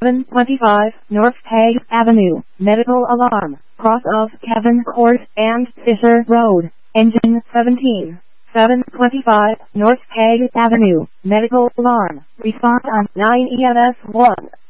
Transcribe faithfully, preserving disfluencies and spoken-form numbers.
seven twenty-five North Hague Avenue, medical alarm, cross of Kevin Court and Fisher Road, engine seventeen. seven twenty-five North Hague Avenue, medical alarm, respond on nine E M S one.